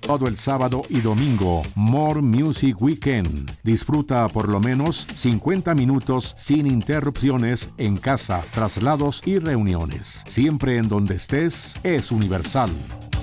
Todo el sábado y domingo, More Music Weekend. Disfruta por lo menos 50 minutos sin interrupciones en casa, traslados y reuniones. Siempre en donde estés, es Universal.